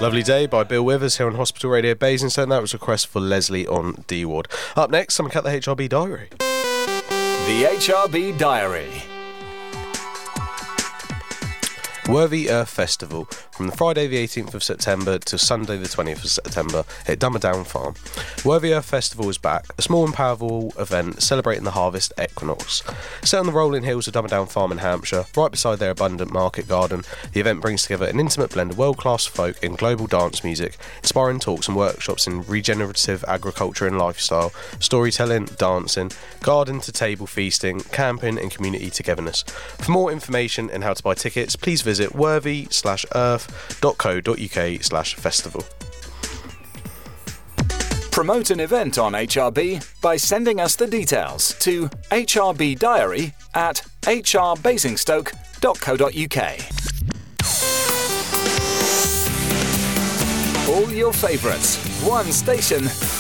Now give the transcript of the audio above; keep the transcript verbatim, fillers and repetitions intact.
Lovely Day by Bill Withers here on Hospital Radio Basingstoke. That was a request for Leslie on D Ward. Up next, someone cut the H R B Diary. The H R B Diary. Worthy Earth Festival from the Friday the eighteenth of September to Sunday the twentieth of September at Dummerdown Farm. Worthy Earth Festival is back, a small and powerful event celebrating the harvest equinox. Set on the rolling hills of Dummerdown Farm in Hampshire, right beside their abundant market garden, the event brings together an intimate blend of world-class folk and global dance music, inspiring talks and workshops in regenerative agriculture and lifestyle, storytelling, dancing, garden-to-table feasting, camping and community togetherness. For more information and how to buy tickets, please visit Visit worthy slash earth dot co dot uk slash festival. Promote an event on H R B by sending us the details to H R B Diary at h r basingstoke dot co dot uk. All your favourites, one station,